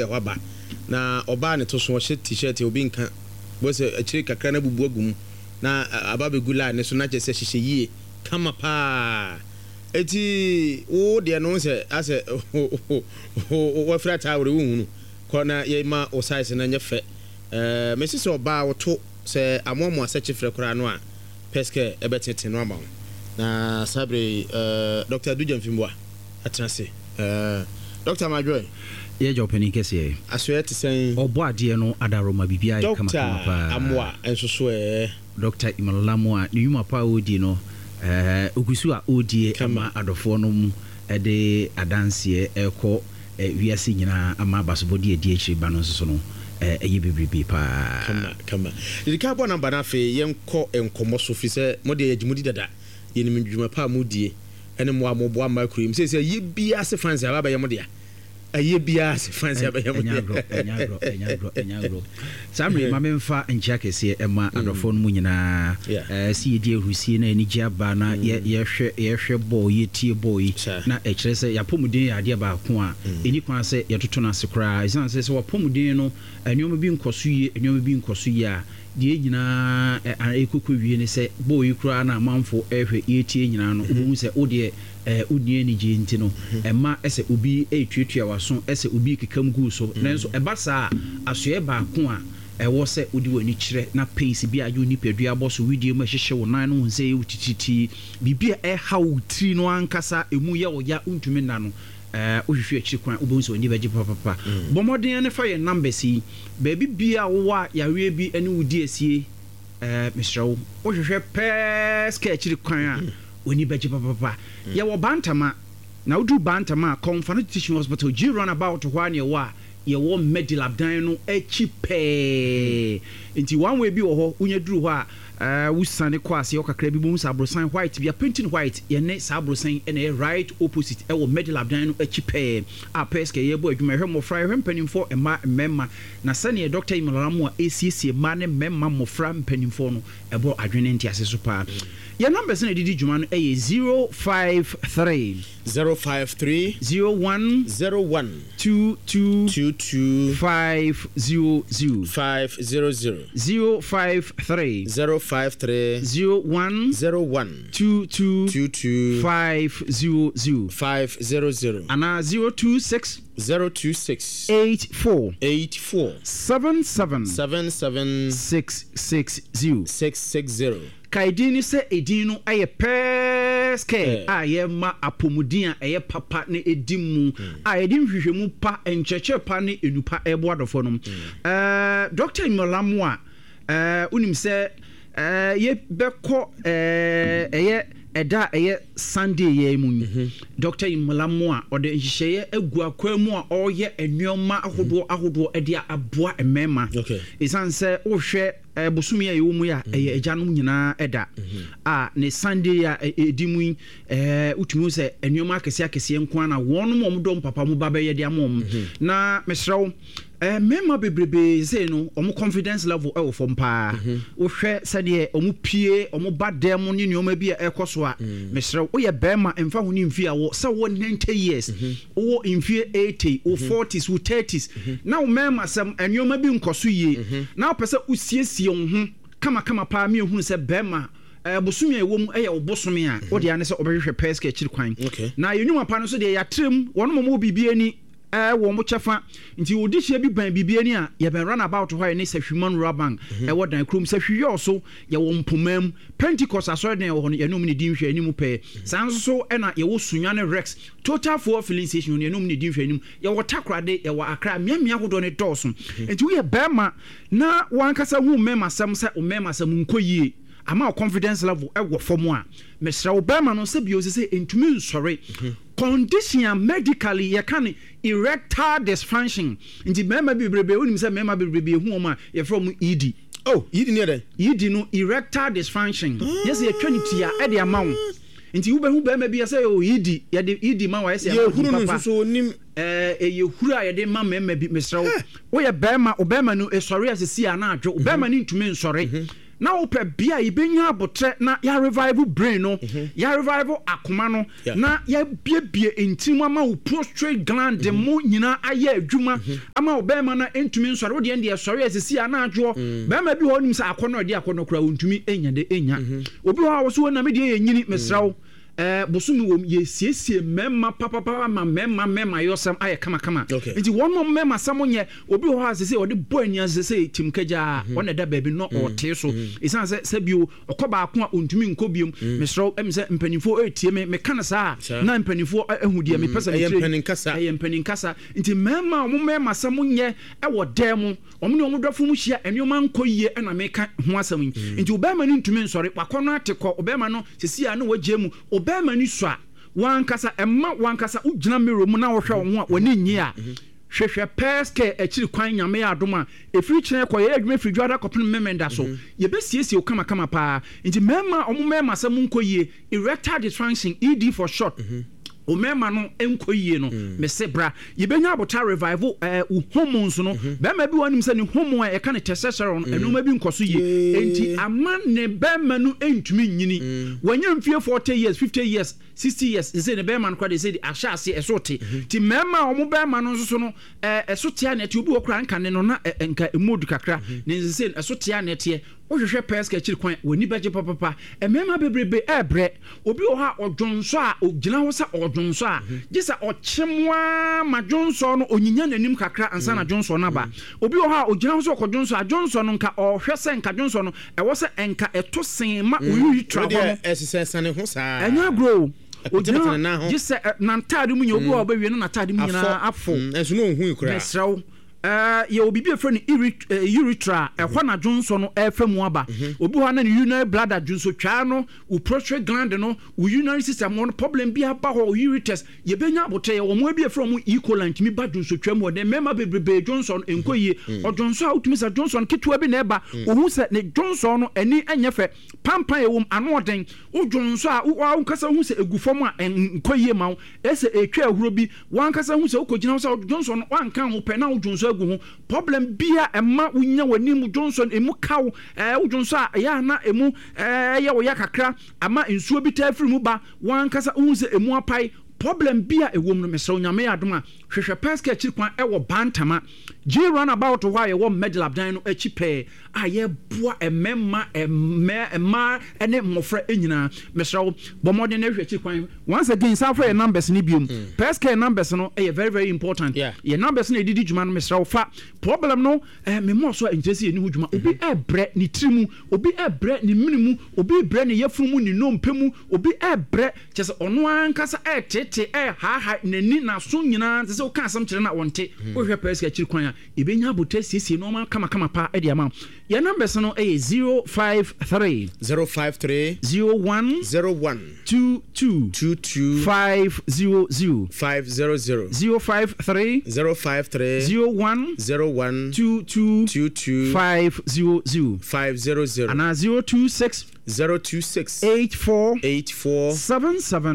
waba na oba ne to so t-shirt obi nka bo se akiri kakra na bubu agum na aba begula ne so na je se hihye yie kama pa eti wo de no se ase wo fra tawre wo hunu ko na ye ma o size na nyefe mesi se oba wo to se amomo asachi fra kura no a peske ebetete no ama na sabre Dr. Dujan Fimboa atrase Dr. Majoy ye jopeni kese asoye te sen obo ade no adaroma bibia kama pa amwa ensoso Dr. Imalamu a nyuma pa odi no ogusu a odi ama adofo no mu de adanse ekọ wiase nyina ama basobodi edi akiri ba no so no eye bebrebe pa kama dika bo namba na fe yenko enkomo so fi se mode yagimudi dada yenim dwuma pa mudie ene mo amobo ama kurim se ye bia se fancy aba ye mode ya aye bia se fancy aba ye mode enyagro samre ma memfa nchia kese ema adofo no mu nyina si edi ehusie na ani gia ba na ye hwe boy ye tie boy na ekire se ya pomuden ya ade ba ko a eni kwan se ye toto na sekra isan se wa pomuden no anyoma bi nkoso ye a die nyina ekoko wie ne se boy kura na manfo ehwe ye tie nyina no obu se ode udie ni je ntino ema ese obi etwetua waso ese obi kekam gu so nanso eba sa asoe ba ko a ewo se odi wani kire na pace bi ayo ni pedua boso widie ma hyehye wo nan no nse utititi bibia hawo tri no ankasa emu ye wo ya untumi na no ohwehwe akiri kwan obonso oni beje papa bomoden ne fa ye numbers yi baby bia wo a yawe bi ene wudi asie misrawo ohwehwe peska akiri kwan a oni beje papa ye wo bantama na udu bantama Confederation Teaching Hospital G runabout hwan ye wa ye wo Medilab dan no echipe nti one way bi wo ho unya duru ho a wusane kwase yo kakra bi bom sabrosan white bia painting white ye ne sabrosan ene right opposite e wo Medilab dan no echipe a peske ye bo adwuma hwe mofra hwe mpanimfo ema memma na sane Dr. Imalamu a esiesie ma ne memma mofra mpanimfo no ebo adwene nti ase so pa your numbers na didi dwuma no e 053 01 22 500 053 01 22 500 ana 026 84 77 660 kaidini se edinu aye peske aye ma apomudin aye papa ne edimu aye dim hwehwemu pa encheche pa ne enupa ebo adofo no Dr. Imalamu a unim se ye beko eye eda eye Sunday ye mu Dr. Imalamu a ode nhihye egu akwamu a oye enuoma ahodo ede aboa emema isanse wo hwe busumi ya yomu ya ejanum nyina eda ne Sunday ya edimu utumi se enuoma akese nko na wonum omdom papa mu baba ye de amom na mesrawo mema bebrebe ze no omo confidence level e wo fom pa wo hwe sade omo pie omo badem ne nyoma bi e koso a mesrawo wo ye bema emfa ho ni mfi a wo se wo 90 years wo mfi 80 wo 40s wo 30s na wo mema sam enyoma bi nkoso ye na pese usiesie ho kama pa mi ehunu se bema busumi ewom eye obosumi a wo de ane se obehwehwe peska akiri kwan na yenwuma pa no so de yatrem wono mo bibie ni wo mo chefa nti odihye bi ban bibie ni a ye ben run about ho ne sahwiman rabang wo dan krom sahwiyo so ye wo mpomam Pentecost asore den wo no ye nom ne din hwe ani mu pe sanso so na ye wo sunwane Rex total for filling station ye nom ne din hwe ani mu ye wo takrade ye wo akra miamia hodo ne doso nti wo ye bema na wankasa hu mema sam se o mema sam nkoyie ama confidence level e wo fomo a mesra wo bema no se bio se entumi nsore condition medically ye can erectile dysfunction nti mema bibrebe onim se mema bibrebe hu ma ye from ED ED ne dey ED no erectile dysfunction yes ye twanitia e de amawo nti hu bema bi say ED ye de ED ma wa say papa so nim ye hura ye de ma mema bi mesra wo ye bema obema no esore asesi ana adwo obema ni ntumi nsore na wopɛ bia yɛbɛnya abotrɛ na ya revive brain no ya revive akoma no na ya biebie ntim ama wo prostrate gland mo nyina ayɛ adwuma ama wo bɛma na entumi nsɔre wo de ende sɔre asisi ana adwo bɛma bi hɔ nim sɛ akɔnɔ de akɔnɔ kura ontumi enya de enya obi hɔ a wo so na me de yɛ nyini mesrawo bosumi wom ye siesie mema papa ma mema yosam aye kama nti wonno mema samo nye obi ho asese odi boy nia asese timkaja wona da baabi no ote so isan se bio okoba ako a ontumi nkobiom mesro emse mpanifo etie me kana saa na mpanifo ahudie me pesa me mpanin kasa nti mema omo mema samo nye ewo demu omo ne omo dofo mu hia enioma nkoyie na meka ho asam nti obema ni ntumi nsore wakono atekọ obema no sesi a na wagye obema ni so a wankasa emma wankasa ugina mero mu na wo hwe wo ho a wani nyi a hwehwe peske akiri kwan nyame ya adoma efiri kyene koye adwuma firi dwada kopin memenda so ye besiesie o kama pa nti mema omo mema sam nkoyie erectile dysfunction ED for short o mema no enkoyie no me sebra ye benya abota revival hormones no bema bi wanim se ne hormone e ka ne testosterone enuma bi nkoso ye enti ama ne bema no entumi nyini wanya mfie 40 years 50 years 60 years ze ne bema no kwa de se ahya ase esote ti mema omo bema no nso no esote a ne ti obi okra nka ne no na enka emodu kakra ne se esote a ne te ohwehwe peska akiri kwan woni beje papa emema bebrebe ebre obi o ha odwonso a ogina ho sa odwonso a gisa ochemwa ma dwonso no onyinya nanim kakra ansa na dwonso na ba obi o ha ogina ho so kodwonso a dwonso no nka ohwese nka dwonso no ewo se enka etosen ma oyi tra ho no esesane ho sa enya grow ogina gisa nantade mu nya obi o ba wie no natade mu nyina afo enso no hu ikura mesrawo ye obi bi efre ni urethra ehwa na dwonso no efemu aba obi ho na urinary bladder dwonso twa no u prostate gland no u urinary system no problem bi aba ho ureters ye benya abote ye omo bi efre mu E. coli ntimi ba dwonso twa mu de mema bebrebe dwonso no enkoye odwonso a utumi sa dwonso no ketwa bi na eba ohu se ne dwonso no eni enyefe pampan ye wom ano oden u dwonso a u kasa hu se egufom a enkoye ma ese etwa ahuro bi wan kasa hu se ukogina se dwonso no wan kan ho pe na u dwonso problem bia emma wunya wani mu Johnson emu kaw Johnson ya na emu ya wo ya kakra ama nsuo bi ta afiri mu ba wan kasa unse emu apai problem bia ewom no mesra onyame adoma hwehwe peska akiri kwan ewo bantama G run about why ye wo medal abdan no achipe aye boa emma ene mofra enyina mesra bomode na hwehwe akiri kwan once again safa your numbers ni biom peska numbers no very very important your numbers na edidi djuma no mesra fa problem no me mo so interest ye ni hudjuma obi ebre ni trimu obi ebre ni minimu obi ebre ni yafumu ni nompemu obi ebre chese ono ankasa tete ha nani na so nyina se o ka asam kire na wonte o hwe peska akiri kwan ibenya abota siesie no ma kama pa e dia ma your numbers no 053 053 01 22 500 053 01 22 500 and 026 84 77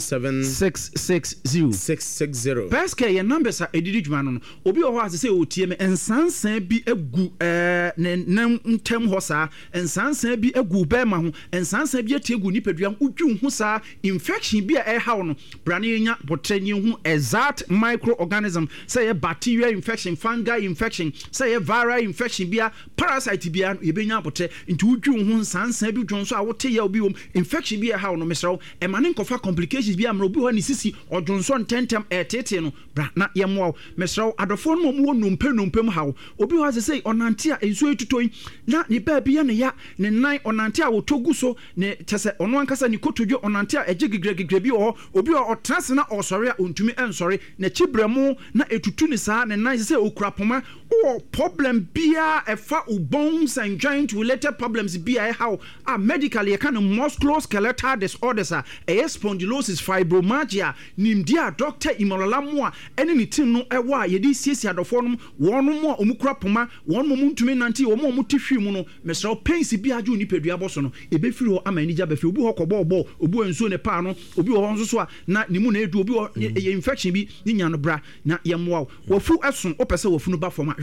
660 peska your numbers are edidi djuma no obi o ho asese o tie me ensansan bi egu ne ntem ho sa ensansan bi egu be ma ho ensansan bi atiegu nipadua udwu ho sa infection bi a hawo no brane nya botrenyi ho exact microorganism say a bacteria infection fungal infection say a viral infection bi a parasite bi a yebenya botre nti udwu ho ensansan bi dwonso a wote ya obi wom infection bi a hawo no mesrawo e mane nkofa complications bi amro bi ho ni sisi odwonso ntentem tete no bra na yemwo mesrawo adofo no mo nompem hawo obi ho asese onante a enso etutoi na ni ba bi ya ne ya ne nan onante a wotogu so ne tese ono ankasa ni kotodwo onante a eje gigre bi o obi o trase na osore a ontumi ensore na chibremu na etutu ni saa ne nan sese okurapoma o problem bia efa bones and joint related problems bia how medically kind of musculoskeletal disorders spondylosis fibromyalgia nimdia doctor imololamu a ene ni team no ewa yedi siesie adofo no wono mo omukura poma wono mo ntumi nanti wo mo tifwi mu no mesra pains bia aju ni pedua boso no ebefiri ho amanija befi obi ho kɔbɔ obi enso ne pa no obi ho nso so a na nimu na edu obi ye infection bi ni nya no bra na yemwa wafu eson opese wafu no ba forma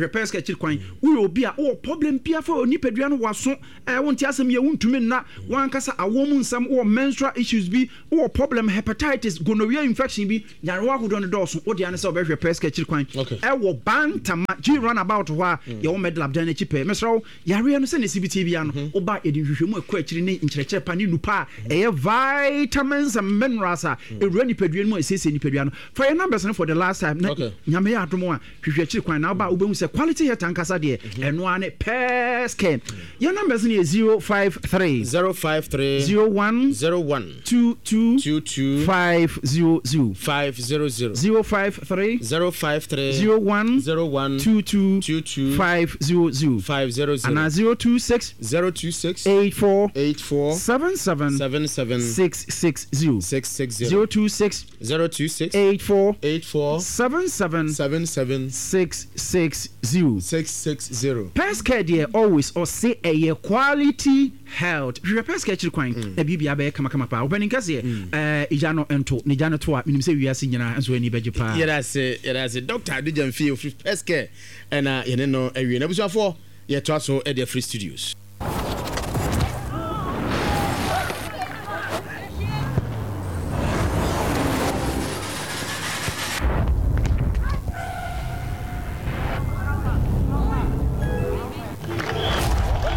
hwehwɛ Pesca akyiri kwan woyɛ obi a wo problem bia fa onipadua no waso wonte asɛm yɛ wontumi nna wankasa awɔ mu nsɛm wo menstrual issues bi wo problem hepatitis gonorrhea infection bi nyarewa ahodoɔ no dɔɔso wo de ane sɛ wobɛhwɛ Pesca akyiri kwan ɛwɔ Bantama G runabout hɔ a yɛwɔ medal abdan akyi pɛ mesrɛ wo yareɛ no sɛ ne CBT bia no woba yɛde nhwehwɛ mu akɔ akyiri ne nkyerɛkyerɛ pa ne nupa a ɛyɛ vitamins and minerals a ɛwura nipadua no mu a ɛsiesie nipadua no fa yɛ numbers no for the last time na nyame yɛ adom a hwehwɛ akyiri kwan na woba wobɛhu sɛ quality health ankasa deɛ ɛno a ne Pesca yɛ numbers no yɛ 053 01 22 500 053 01 22 500 and 026 84 77 660 026 84 77 660 Pesca deɛ always or say a quality health hwehwɛ Pesca akyiri kwan na biribia bɛyɛ kamakama paa wobɛne nkɛseɛ igya no ɛnto ne gya no to a menim sɛ wiase nyinaa nso ani bɛgye paa yɛdase Dr. Adegyamfie ofiri Pesca ɛna yɛne no awie na abusuafoɔ yɛtoa so ɛde free studios